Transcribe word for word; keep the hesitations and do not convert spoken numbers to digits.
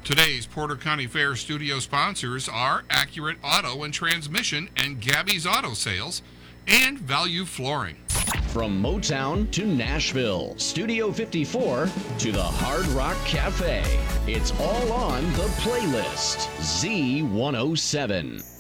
Today's Porter County Fair studio sponsors are Accurate Auto and Transmission and Gabby's Auto Sales and Value Flooring. From Motown to Nashville, Studio fifty-four to the Hard Rock Cafe, it's all on the playlist. Z one oh seven.